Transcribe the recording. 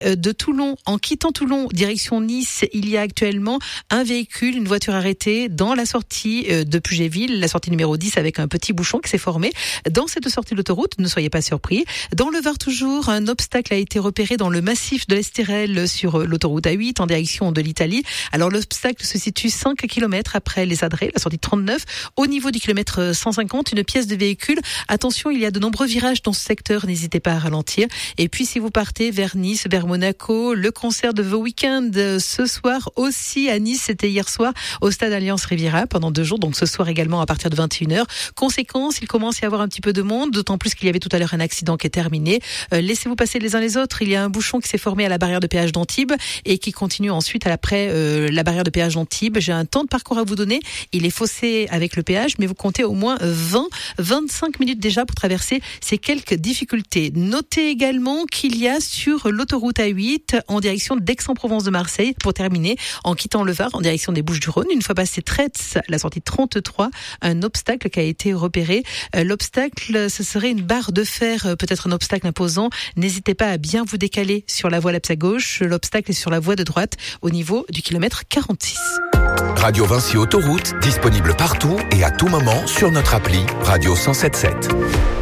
de Toulon. En quittant Toulon, direction Nice, il y a actuellement un véhicule, une voiture arrêtée dans la sortie de Pugéville, la sortie numéro 10 avec un petit bouchon qui s'est formé dans cette sortie d'autoroute. Ne soyez pas surpris. Dans le Var toujours, un obstacle a été repéré dans le massif de l'Estérel sur l'autoroute A8 en direction de l'Italie. Alors l'obstacle se situe 5 km après les Adrets, la sortie 39. Au niveau du kilomètre 150, une pièce de véhicule. Attention, il y a de nombreux virages dans ce secteur, n'hésitez pas à ralentir. Et puis si vous partez vers Nice, vers Monaco, le concert de The Weeknd ce soir aussi à Nice, c'était hier soir au stade Alliance Riviera pendant 2 jours, donc ce soir également à partir de 21h. Conséquence, il commence à y avoir un petit peu de monde, d'autant plus qu'il y avait tout à l'heure un accident qui est terminé. Laissez-vous passer les uns les autres, il y a un bouchon qui s'est formé à la barrière de péage d'Antibes et qui continue ensuite après la barrière de péage d'Antibes. J'ai un temps de parcours à vous donner, il est faussé avec le péage, mais vous comptez au moins 20-25 minutes déjà pour traverser ces quelques difficultés. Notez également qu'il y a sur l'autoroute A8 en direction d'Aix-en-Provence de Marseille, pour terminer, en quittant le Var en direction des Bouches-du-Rhône, une fois passé Traits, la sortie 33, un obstacle qui a été repéré. L'obstacle, ce serait une barre de fer, peut-être un obstacle imposant. N'hésitez pas à bien vous décaler sur la voie à gauche. L'obstacle est sur la voie de droite au niveau du kilomètre 46. Radio Vinci Autoroute, disponible partout et à tout moment sur notre appli Radio 107.7.